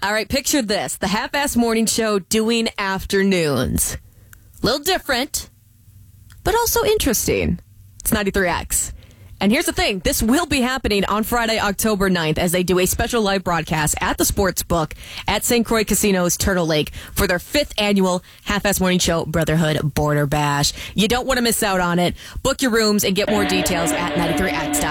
All right, picture this. The Half-Ass Morning Show doing afternoons. A little different, but also interesting. It's 93X. And here's the thing. This will be happening on Friday, October 9th, as they do a special live broadcast at the Sportsbook at St. Croix Casino's Turtle Lake for their 5th annual Half-Ass Morning Show Brotherhood Border Bash. You don't want to miss out on it. Book your rooms and get more details at 93X.com.